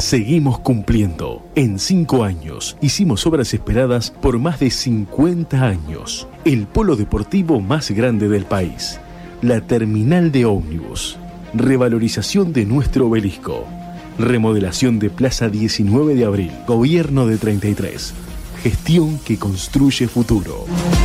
Seguimos cumpliendo. En 5 años hicimos obras esperadas por más de 50 años. El polo deportivo más grande del país. La terminal de ómnibus. Revalorización de nuestro obelisco. Remodelación de Plaza 19 de Abril. Gobierno de 33. Gestión que construye futuro.